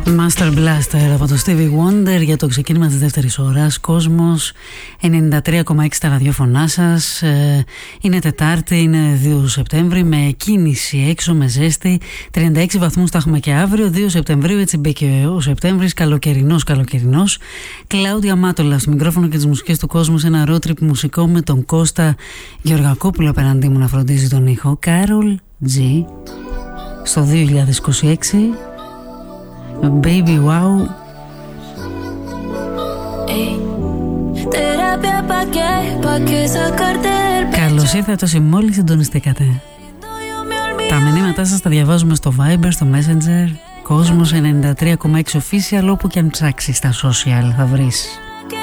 Master Blaster από το Stevie Wonder για το ξεκίνημα της δεύτερης ώρας. Κόσμος 93,6 τα ραδιόφωνά σας. Είναι Τετάρτη, είναι 2 Σεπτέμβρη, με κίνηση έξω, με ζέστη. 36 βαθμούς θα έχουμε και αύριο, 2 Σεπτεμβρίου, έτσι μπήκε ο Σεπτέμβρης. Καλοκαιρινός. Κλάουδια Μάτολα στο μικρόφωνο και τις μουσικές του κόσμου, σε ένα road trip μουσικό με τον Κώστα Γεωργακόπουλο απέναντί μου να φροντίζει τον ήχο. Carol G στο 2026. Baby wow. Καλώς ήρθατε όσοι μόλις συντονιστήκατε. Τα μηνύματά σας τα διαβάζουμε στο Viber, στο Messenger. Κόσμος 93,6 official, όπου και αν ψάξεις στα social θα βρεις.